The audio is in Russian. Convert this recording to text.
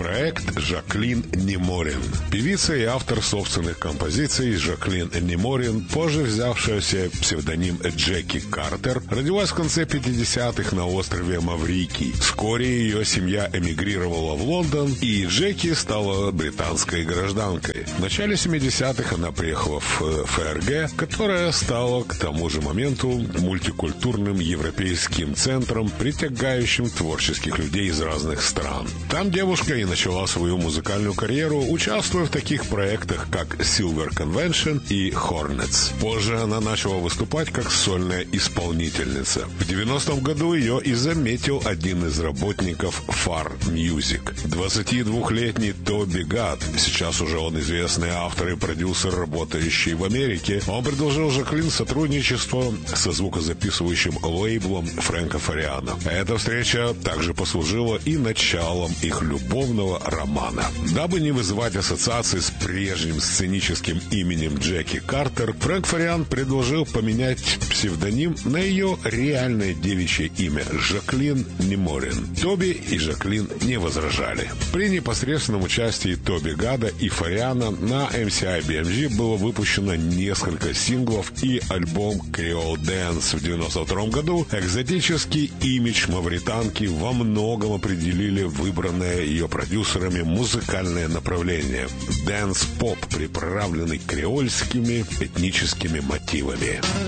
проект Жаклин Неморин. Певица и автор собственных композиций Жаклин Неморин, позже взявшая себе псевдоним Джеки Картер, родилась в конце 50-х на острове Маврикий. Вскоре ее семья эмигрировала в Лондон, и Джеки стала британской гражданкой. В начале 70-х она приехала в ФРГ, которая стала к тому же моменту мультикультурным европейским центром, притягающим творческих людей из разных стран. Там девушка и начала свою музыкальную карьеру, участвуя в таких проектах, как Silver Convention и Hornets. Позже она начала выступать как сольная исполнительница. В 90-м году ее и заметил один из работников Far Music. 22-летний Тоби Гад, сейчас уже он известный автор и продюсер, работающий в Америке, он предложил Жаклин сотрудничество со звукозаписывающим лейблом Фрэнка Фариана. Эта встреча также послужила и началом их любовного романа. Дабы не вызывать ассоциации с прежним сценическим именем Джеки Картер, Фрэнк Фариан предложил поменять псевдоним на ее реальное девичье имя Жаклин Неморин. Тоби и Жаклин не возражали. При непосредственном участии Тоби Гада и Фариана на MCI BMG было выпущено несколько синглов и альбом Creole Dance в 92 году. Экзотический имидж мавританки во многом определили выбранное ее продюсерами музыкальное направление – дэнс-поп, приправленный креольскими этническими мотивами.